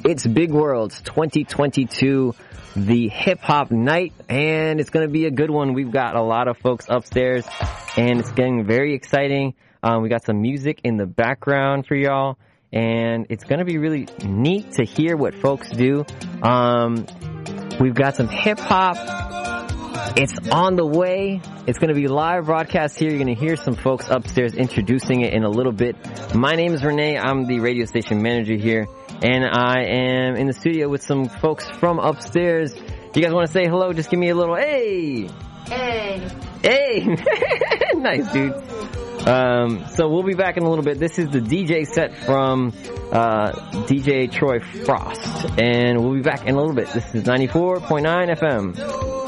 It's Big Worlds 2022, the hip hop night, and it's going to be a good one. We've got a lot of folks upstairs, and it's getting very exciting. We got some music in the background for y'all, and it's going to be really neat to hear what folks do. We've got some hip hop. It's on the way. It's going to be live broadcast here. You're going to hear some folks upstairs introducing it in a little bit. My name is Renee. I'm the radio station manager here, and I am in the studio with some folks from upstairs. You guys want to say hello? Just give me a little hey. Hey. Hey. Nice, dude. So we'll be back in a little bit. This is the DJ set from DJ Troy Frost, and we'll be back in a little bit. This is 94.9 FM.